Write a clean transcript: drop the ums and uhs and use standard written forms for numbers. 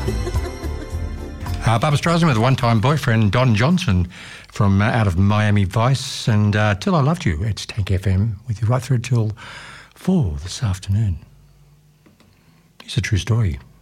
Barbra Streisand with one-time boyfriend Don Johnson from out of Miami Vice, and Till I Loved You. It's Tank FM with you right through till 4 this afternoon. It's a true story.